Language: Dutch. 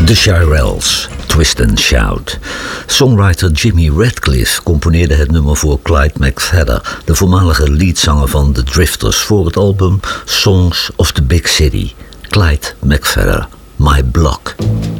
The Shirelles, Twist and Shout. Songwriter Jimmy Radcliffe componeerde het nummer voor Clyde McPhatter, de voormalige leadzanger van The Drifters, voor het album Songs of the Big City. Clyde McPhatter, My Block.